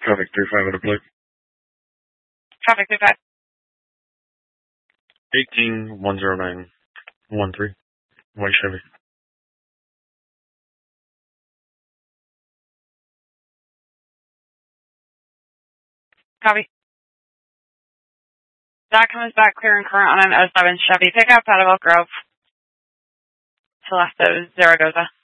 Traffic 35 at a plate. Traffic 35. 18-109-13. White Chevy. Copy. That comes back clear and current on an 07 Chevy pickup out of Elk Grove to left of Zaragoza.